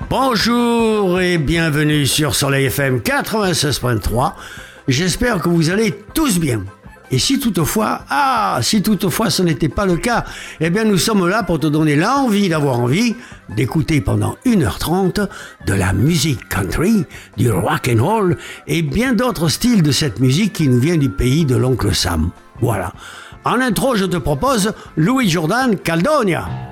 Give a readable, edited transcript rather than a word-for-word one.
Bonjour et bienvenue sur Soleil FM 96.3. J'espère que vous allez tous bien. Et si toutefois ce n'était pas le cas, eh bien nous sommes là pour te donner l'envie d'avoir envie d'écouter pendant 1h30 de la musique country, du rock and roll et bien d'autres styles de cette musique qui nous vient du pays de l'oncle Sam. Voilà. En intro, je te propose Louis Jordan Caldonia.